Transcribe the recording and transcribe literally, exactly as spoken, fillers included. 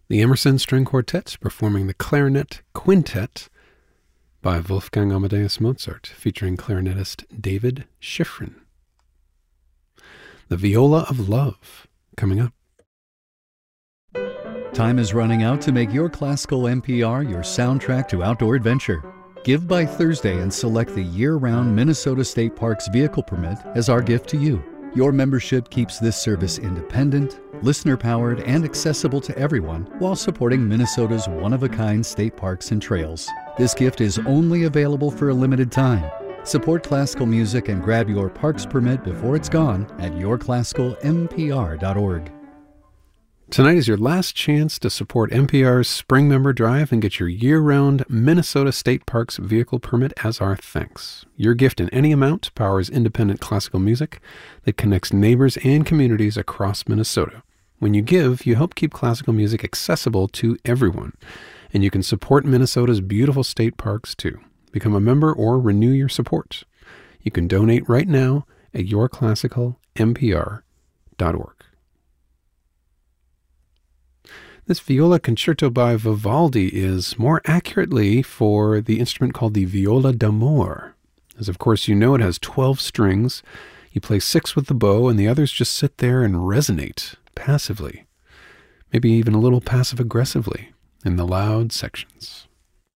The Emerson String Quartet performing the Clarinet Quintet by Wolfgang Amadeus Mozart, featuring clarinetist David Schifrin. The Viola of Love, coming up. Time is running out to make your classical M P R your soundtrack to outdoor adventure. Give by Thursday and select the year-round Minnesota State Parks vehicle permit as our gift to you. Your membership keeps this service independent, listener-powered, and accessible to everyone while supporting Minnesota's one-of-a-kind state parks and trails. This gift is only available for a limited time. Support classical music and grab your parks permit before it's gone at your classical m p r dot org. Tonight is your last chance to support N P R's Spring Member Drive and get your year-round Minnesota State Parks vehicle permit as our thanks. Your gift in any amount powers independent classical music that connects neighbors and communities across Minnesota. When you give, you help keep classical music accessible to everyone, and you can support Minnesota's beautiful state parks too. Become a member or renew your support. You can donate right now at your classical m p r dot org. This viola concerto by Vivaldi is more accurately for the instrument called the viola d'amore. As of course you know, it has twelve strings. You play six with the bow, and the others just sit there and resonate passively, maybe even a little passive-aggressively in the loud sections.